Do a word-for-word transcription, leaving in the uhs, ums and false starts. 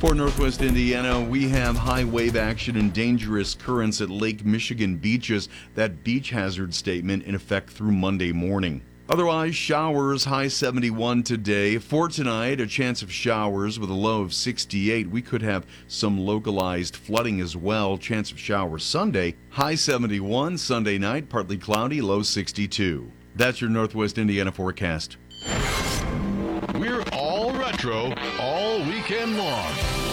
For Northwest Indiana, we have high wave action and dangerous currents at Lake Michigan beaches. That beach hazard statement in effect through Monday morning. Otherwise, showers, high seventy-one today. For tonight, a chance of showers with a low of sixty-eight. We could have some localized flooding as well. Chance of showers Sunday, high seventy-one. Sunday night, partly cloudy, low sixty-two. That's your Northwest Indiana forecast. We're all retro all weekend long.